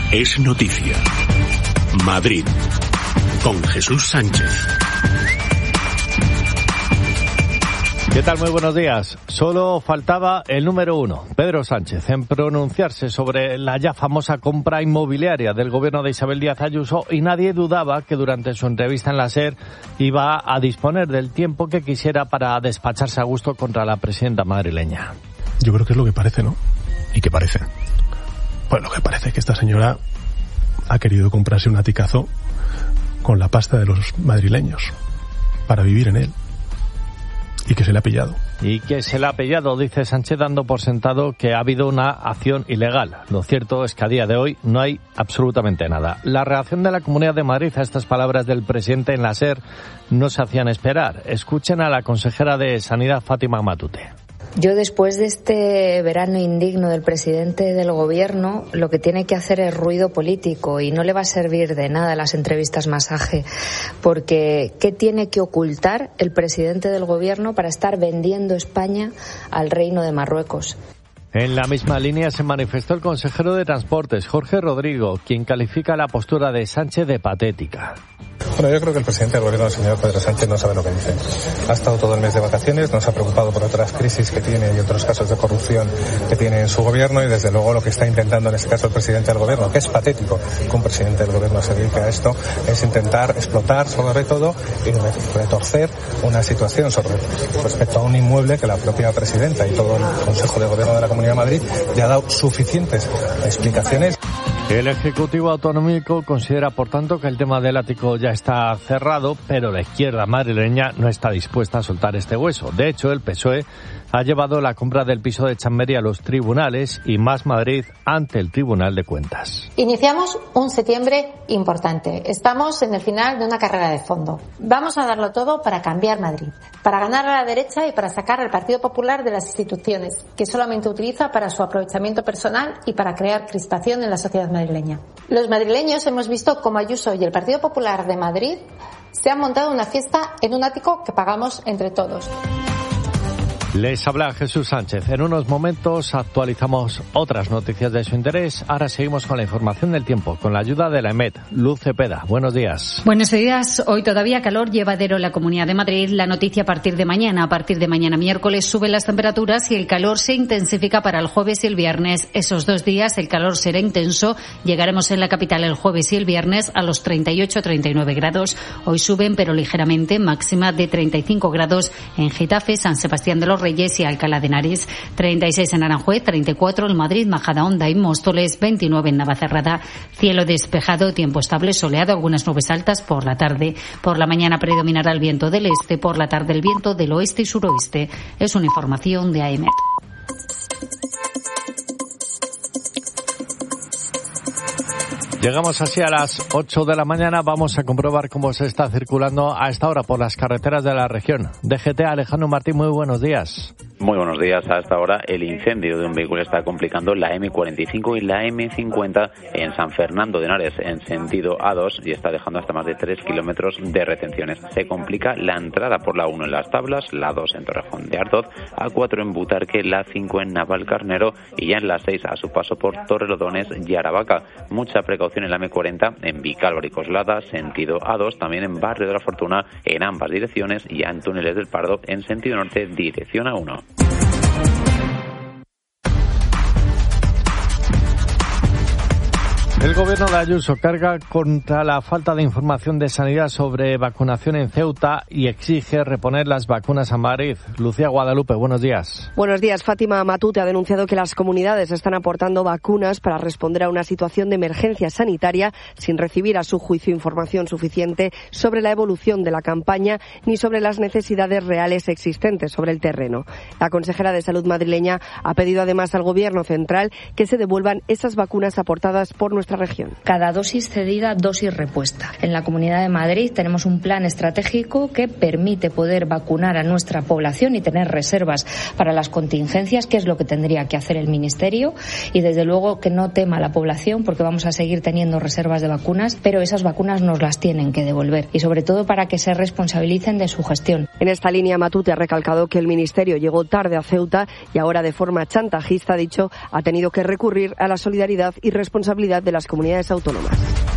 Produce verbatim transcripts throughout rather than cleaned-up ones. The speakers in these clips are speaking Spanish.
Es noticia. Madrid, con Jesús Sánchez. ¿Qué tal? Muy buenos días. Solo faltaba el número uno, Pedro Sánchez, en pronunciarse sobre la ya famosa compra inmobiliaria del gobierno de Isabel Díaz Ayuso, y nadie dudaba que durante su entrevista en la SER iba a disponer del tiempo que quisiera para despacharse a gusto contra la presidenta madrileña. Yo creo que es lo que parece, ¿no? ¿Y qué parece? Pues lo que parece es que esta señora ha querido comprarse un aticazo con la pasta de los madrileños para vivir en él. Y que se le ha pillado. Y que se le ha pillado, dice Sánchez, dando por sentado que ha habido una acción ilegal. Lo cierto es que a día de hoy no hay absolutamente nada. La reacción de la Comunidad de Madrid a estas palabras del presidente en la SER no se hacían esperar. Escuchen a la consejera de Sanidad, Fátima Matute. Yo, después de este verano indigno del presidente del gobierno, lo que tiene que hacer es ruido político, y no le va a servir de nada las entrevistas masaje, porque ¿qué tiene que ocultar el presidente del gobierno para estar vendiendo España al Reino de Marruecos? En la misma línea se manifestó el consejero de Transportes, Jorge Rodrigo, quien califica la postura de Sánchez de patética. Bueno, yo creo que el presidente del gobierno, el señor Pedro Sánchez, no sabe lo que dice. Ha estado todo el mes de vacaciones, no se ha preocupado por otras crisis que tiene y otros casos de corrupción que tiene en su gobierno, y desde luego lo que está intentando en este caso el presidente del gobierno, que es patético que un presidente del gobierno se dedique a esto, es intentar explotar sobre todo y retorcer una situación sobre respecto a un inmueble que la propia presidenta y todo el Consejo de Gobierno de la Comunidad de Madrid ya ha dado suficientes explicaciones. El Ejecutivo Autonómico considera, por tanto, que el tema del ático ya está cerrado, pero la izquierda madrileña no está dispuesta a soltar este hueso. De hecho, el P S O E ha llevado la compra del piso de Chamberí a los tribunales y Más Madrid ante el Tribunal de Cuentas. Iniciamos un septiembre importante. Estamos en el final de una carrera de fondo. Vamos a darlo todo para cambiar Madrid, para ganar a la derecha y para sacar al Partido Popular de las instituciones, que solamente utiliza para su aprovechamiento personal y para crear crispación en la sociedad madrileña. Los madrileños hemos visto cómo Ayuso y el Partido Popular de Madrid se han montado una fiesta en un ático que pagamos entre todos. Les habla Jesús Sánchez. En unos momentos actualizamos otras noticias de su interés. Ahora seguimos con la información del tiempo, con la ayuda de la EMET. Luz Cepeda, buenos días. Buenos días. Hoy todavía calor llevadero en la Comunidad de Madrid. La noticia a partir de mañana. A partir de mañana miércoles suben las temperaturas y el calor se intensifica para el jueves y el viernes. Esos dos días el calor será intenso. Llegaremos en la capital el jueves y el viernes a los treinta y ocho a treinta y nueve grados. Hoy suben, pero ligeramente, máxima de treinta y cinco grados en Getafe, San Sebastián de los Reyes y Alcalá de Henares, treinta y seis en Aranjuez, treinta y cuatro en Madrid, Majadahonda y Móstoles, veintinueve en Navacerrada. Cielo despejado, tiempo estable, soleado, algunas nubes altas por la tarde. Por la mañana predominará el viento del este, por la tarde el viento del oeste y suroeste. Es una información de A E M E T. Llegamos así a las ocho de la mañana. Vamos a comprobar cómo se está circulando a esta hora por las carreteras de la región. D G T, Alejandro Martín, muy buenos días. Muy buenos días. Hasta ahora el incendio de un vehículo está complicando la eme cuarenta y cinco y la eme cincuenta en San Fernando de Henares en sentido A dos y está dejando hasta más de tres kilómetros de retenciones. Se complica la entrada por la uno en Las Tablas, la dos en Torrejón de Ardoz, A cuatro en Butarque, la cinco en Navalcarnero y ya en la seis a su paso por Torrelodones y Aravaca. Mucha precaución en la eme cuarenta en Vicálvaro y Coslada, sentido A dos, también en Barrio de la Fortuna en ambas direcciones y ya en Túneles del Pardo en sentido norte, dirección A uno. El gobierno de Ayuso carga contra la falta de información de sanidad sobre vacunación en Ceuta y exige reponer las vacunas a Madrid. Lucía Guadalupe, buenos días. Buenos días. Fátima Matute ha denunciado que las comunidades están aportando vacunas para responder a una situación de emergencia sanitaria sin recibir a su juicio información suficiente sobre la evolución de la campaña ni sobre las necesidades reales existentes sobre el terreno. La consejera de Salud madrileña ha pedido además al Gobierno central que se devuelvan esas vacunas aportadas por nuestra región. Cada dosis cedida, dosis repuesta. En la Comunidad de Madrid tenemos un plan estratégico que permite poder vacunar a nuestra población y tener reservas para las contingencias, que es lo que tendría que hacer el Ministerio, y desde luego que no tema la población porque vamos a seguir teniendo reservas de vacunas, pero esas vacunas nos las tienen que devolver y sobre todo para que se responsabilicen de su gestión. En esta línea, Matute ha recalcado que el Ministerio llegó tarde a Ceuta y ahora de forma chantajista, ha dicho, ha tenido que recurrir a la solidaridad y responsabilidad de las comunidades autónomas.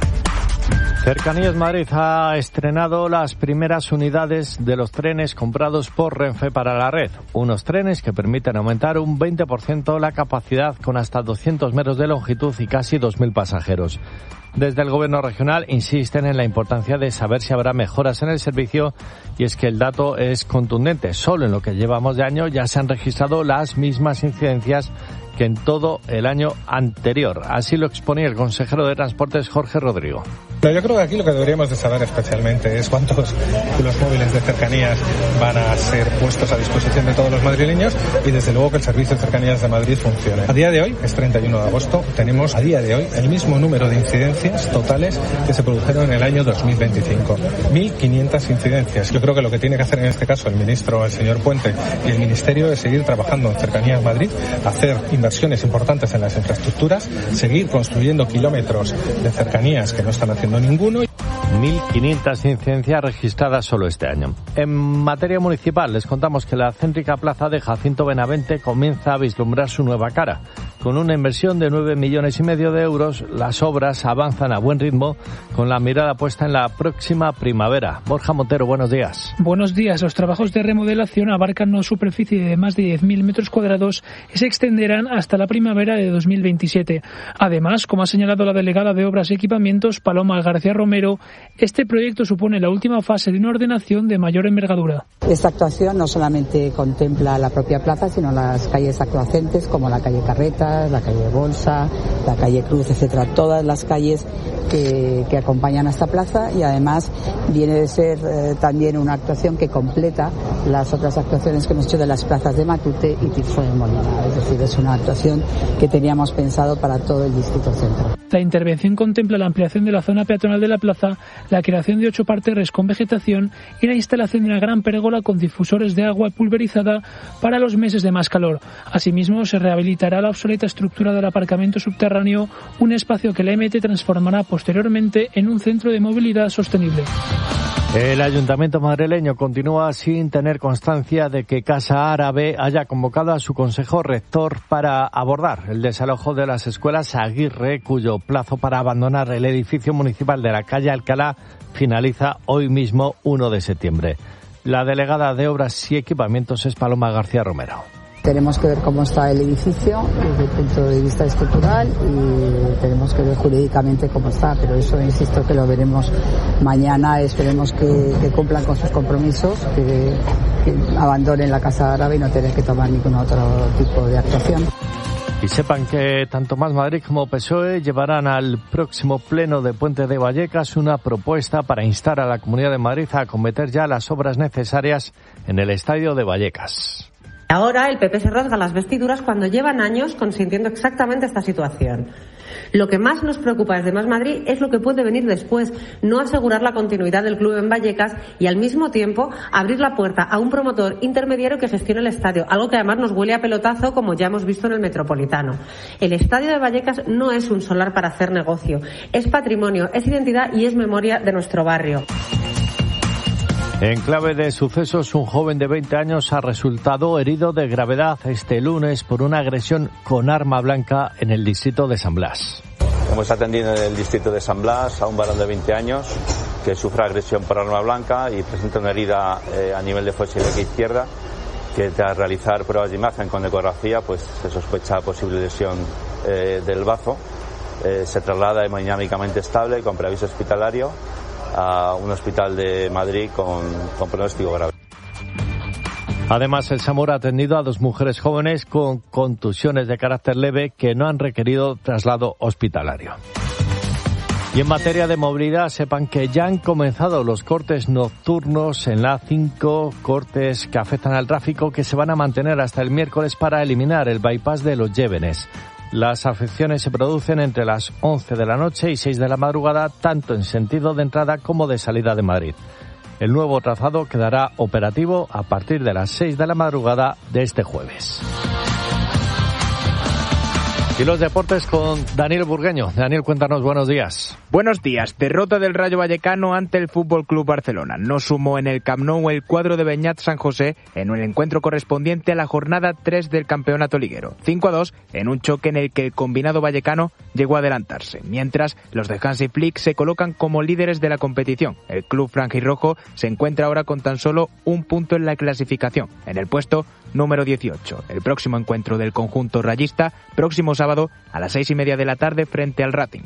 Cercanías Madrid ha estrenado las primeras unidades de los trenes comprados por Renfe para la red. Unos trenes que permiten aumentar un veinte por ciento la capacidad con hasta doscientos metros de longitud y casi dos mil pasajeros. Desde el Gobierno regional insisten en la importancia de saber si habrá mejoras en el servicio y es que el dato es contundente. Solo en lo que llevamos de año ya se han registrado las mismas incidencias que en todo el año anterior. Así lo exponía el consejero de Transportes, Jorge Rodrigo. Yo creo que aquí lo que deberíamos de saber especialmente es cuántos los móviles de cercanías van a ser puestos a disposición de todos los madrileños y desde luego que el servicio de cercanías de Madrid funcione. A día de hoy, es treinta y uno de agosto, tenemos a día de hoy el mismo número de incidencias totales que se produjeron en el año dos mil veinticinco. mil quinientas incidencias. Yo creo que lo que tiene que hacer en este caso el ministro, el señor Puente, y el ministerio es seguir trabajando en Cercanías Madrid, hacer inversiones importantes en las infraestructuras, seguir construyendo kilómetros de cercanías que no están haciendo ninguno. mil quinientas incidencias registradas solo este año. En materia municipal, les contamos que la céntrica plaza de Jacinto Benavente comienza a vislumbrar su nueva cara. Con una inversión de nueve millones y medio de euros, las obras avanzan a buen ritmo, con la mirada puesta en la próxima primavera. Borja Montero, buenos días. Buenos días. Los trabajos de remodelación abarcan una superficie de más de diez mil metros cuadrados y se extenderán hasta la primavera de dos mil veintisiete. Además, como ha señalado la delegada de Obras y Equipamientos, Paloma García Romero, este proyecto supone la última fase de una ordenación de mayor envergadura. Esta actuación no solamente contempla la propia plaza, sino las calles adyacentes como la calle Carretas, la calle Bolsa, la calle Cruz, etcétera. Todas las calles que, que acompañan a esta plaza y además viene de ser eh, también una actuación que completa las otras actuaciones que hemos hecho de las plazas de Matute y Tirso de Molina. Es decir, es una actuación que teníamos pensado para todo el distrito centro. La intervención contempla la ampliación de la zona peatonal de la plaza, la creación de ocho parterres con vegetación y la instalación de una gran pérgola con difusores de agua pulverizada para los meses de más calor. Asimismo, se rehabilitará la obsoleta estructura del aparcamiento subterráneo, un espacio que la M T transformará posteriormente en un centro de movilidad sostenible. El Ayuntamiento madrileño continúa sin tener constancia de que Casa Árabe haya convocado a su Consejo Rector para abordar el desalojo de las escuelas Aguirre, cuyo plazo para abandonar el edificio municipal de la calle Alcalá finaliza hoy mismo, primero de septiembre. La delegada de Obras y Equipamientos es Paloma García Romero. Tenemos que ver cómo está el edificio desde el punto de vista estructural y tenemos que ver jurídicamente cómo está, pero eso insisto que lo veremos mañana. Esperemos que, que cumplan con sus compromisos, que, que abandonen la Casa Árabe y no tener que tomar ningún otro tipo de actuación. Y sepan que tanto Más Madrid como P S O E llevarán al próximo pleno de Puente de Vallecas una propuesta para instar a la Comunidad de Madrid a acometer ya las obras necesarias en el estadio de Vallecas. Ahora el P P se rasga las vestiduras cuando llevan años consintiendo exactamente esta situación. Lo que más nos preocupa desde Más Madrid es lo que puede venir después, no asegurar la continuidad del club en Vallecas y al mismo tiempo abrir la puerta a un promotor intermediario que gestione el estadio, algo que además nos huele a pelotazo como ya hemos visto en el Metropolitano. El estadio de Vallecas no es un solar para hacer negocio, es patrimonio, es identidad y es memoria de nuestro barrio. En clave de sucesos, un joven de veinte años ha resultado herido de gravedad este lunes por una agresión con arma blanca en el distrito de San Blas. Hemos atendido en el distrito de San Blas a un varón de veinte años que sufre agresión por arma blanca y presenta una herida eh, a nivel de fosa ilíaca izquierda que tras realizar pruebas de imagen con ecografía pues se sospecha posible lesión eh, del bazo. Eh, se traslada hemodinámicamente estable con preaviso hospitalario a un hospital de Madrid con, con pronóstico grave. Además, el SAMUR ha atendido a dos mujeres jóvenes con contusiones de carácter leve que no han requerido traslado hospitalario. Y en materia de movilidad, sepan que ya han comenzado los cortes nocturnos en la A cinco, cortes que afectan al tráfico que se van a mantener hasta el miércoles para eliminar el bypass de Los Llévenes. Las afecciones se producen entre las once de la noche y seis de la madrugada, tanto en sentido de entrada como de salida de Madrid. El nuevo trazado quedará operativo a partir de las seis de la madrugada de este jueves. Y los deportes con Daniel Burgueño. Daniel, cuéntanos, buenos días. Buenos días. Derrota del Rayo Vallecano ante el F C Barcelona. No sumó en el Camp Nou el cuadro de Beñat San José en el encuentro correspondiente a la jornada tres del campeonato liguero. cinco a dos en un choque en el que el combinado vallecano llegó a adelantarse, mientras los de Hansi Flick se colocan como líderes de la competición. El club franjirrojo se encuentra ahora con tan solo un punto en la clasificación, en el puesto número dieciocho. El próximo encuentro del conjunto rayista, próximo sábado a las seis y media de la tarde frente al Racing.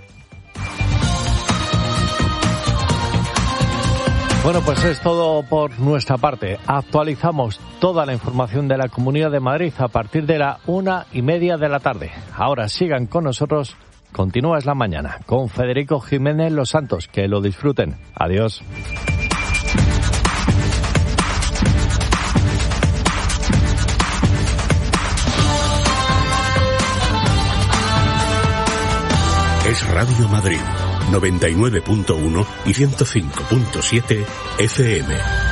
Bueno, pues es todo por nuestra parte. Actualizamos toda la información de la Comunidad de Madrid a partir de la una y media de la tarde. Ahora sigan con nosotros. Continúa Es la Mañana con Federico Jiménez Los Santos. Que lo disfruten. Adiós. Es Radio Madrid, noventa y nueve punto uno y ciento cinco punto siete F M.